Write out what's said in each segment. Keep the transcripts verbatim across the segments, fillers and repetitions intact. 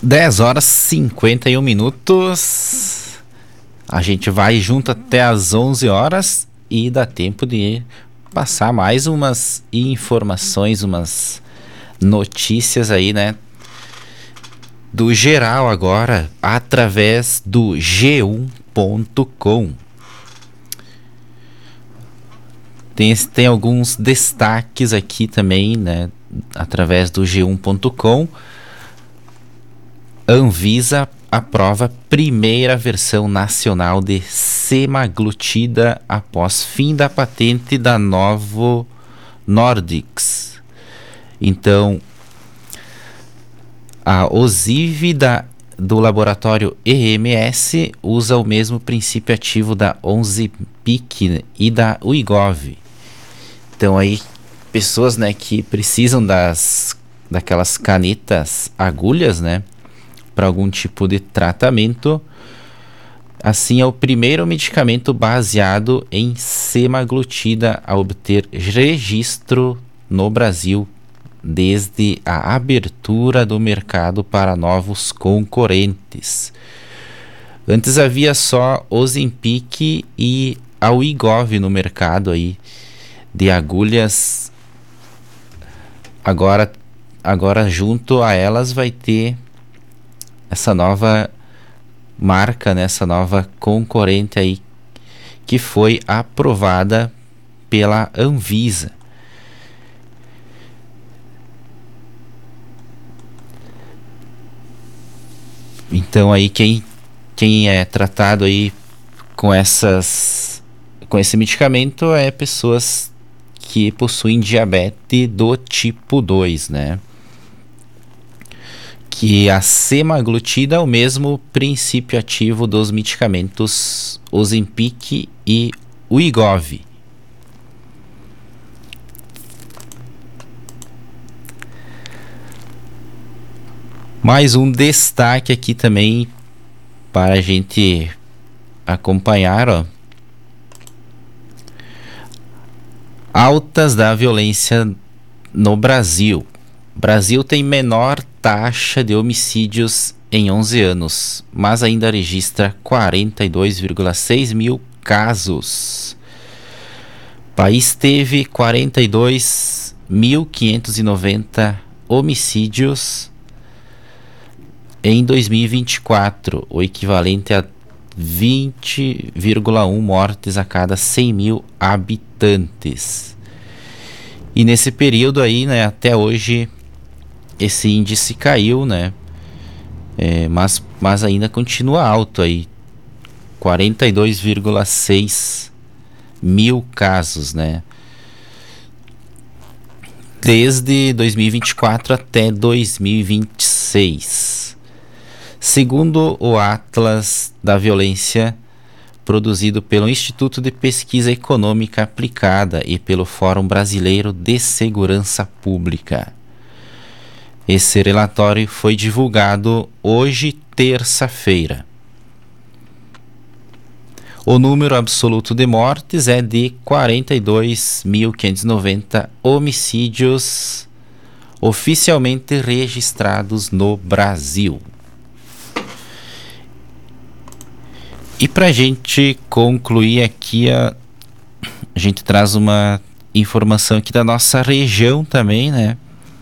dez horas e cinquenta e um minutos. A gente vai junto até as onze horas e dá tempo de passar mais umas informações, umas notícias aí, né? Do geral agora, através do G um ponto com. Tem, tem alguns destaques aqui também, né? Através do G um ponto com. Anvisa aprova primeira versão nacional de semaglutida após fim da patente da Novo Nordisk. Então, a Osive da, do laboratório E M S usa o mesmo princípio ativo da Onzipic e da Wegovy. Então aí, pessoas, né, que precisam das, daquelas canetas agulhas, né, para algum tipo de tratamento. Assim, é o primeiro medicamento baseado em semaglutida a obter registro no Brasil desde a abertura do mercado para novos concorrentes. Antes havia só Ozempic e a Wegovy no mercado aí de agulhas. Agora, agora junto a elas vai ter essa nova marca, né, essa nova concorrente aí que foi aprovada pela Anvisa. Então aí quem, quem é tratado aí com essas com esse medicamento é pessoas que possuem diabetes do tipo dois, né? Que a semaglutida é o mesmo princípio ativo dos medicamentos Ozempic e Wegovy. Mais um destaque aqui também para a gente acompanhar, ó. Altas da violência no Brasil. Brasil tem menor taxa de homicídios em onze anos, mas ainda registra quarenta e dois vírgula seis mil casos. O país teve quarenta e dois mil quinhentos e noventa homicídios em dois mil e vinte e quatro, o equivalente a vinte vírgula um mortes a cada cem mil habitantes. E nesse período aí, né, até hoje, esse índice caiu, né? É, mas, mas ainda continua alto aí, quarenta e dois vírgula seis mil casos, né? Desde dois mil e vinte e quatro até dois mil e vinte e seis. Segundo o Atlas da Violência, produzido pelo Instituto de Pesquisa Econômica Aplicada e pelo Fórum Brasileiro de Segurança Pública. Esse relatório foi divulgado hoje, terça-feira. O número absoluto de mortes é de quarenta e dois mil quinhentos e noventa homicídios oficialmente registrados no Brasil. E para a gente concluir aqui, a, a gente traz uma informação aqui da nossa região também, né?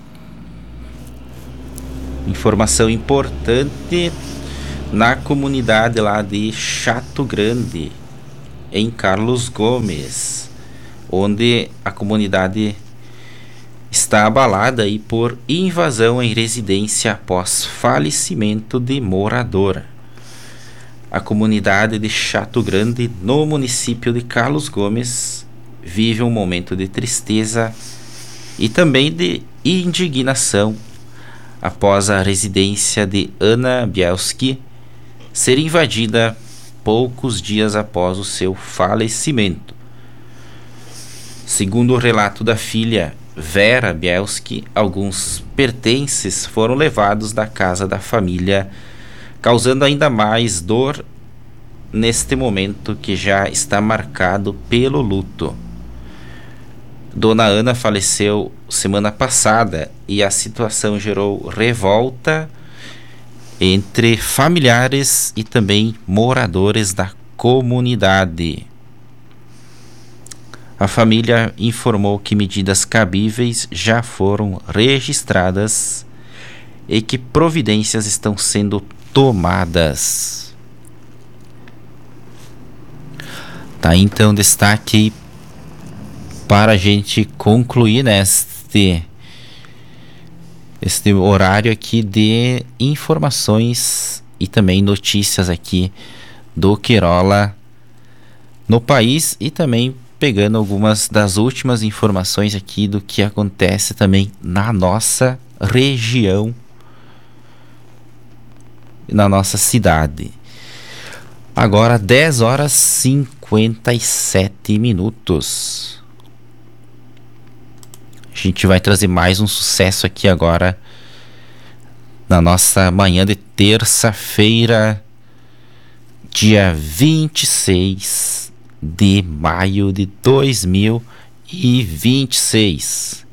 Informação importante na comunidade lá de Chato Grande, em Carlos Gomes, onde a comunidade está abalada aí por invasão em residência após falecimento de moradora. A comunidade de Chato Grande, no município de Carlos Gomes, vive um momento de tristeza e também de indignação após a residência de Ana Bielski ser invadida poucos dias após o seu falecimento. Segundo o relato da filha Vera Bielski, alguns pertences foram levados da casa da família, causando ainda mais dor neste momento que já está marcado pelo luto. Dona Ana faleceu semana passada e a situação gerou revolta entre familiares e também moradores da comunidade. A família informou que medidas cabíveis já foram registradas e que providências estão sendo tomadas. Tá, então destaque para a gente concluir neste este horário aqui de informações e também notícias aqui do Queirola no país, e também pegando algumas das últimas informações aqui do que acontece também na nossa região, na nossa cidade. Agora dez horas e cinquenta e sete minutos. A gente vai trazer mais um sucesso aqui agora na nossa manhã de terça-feira, dia vinte e seis de maio de dois mil e vinte e seis.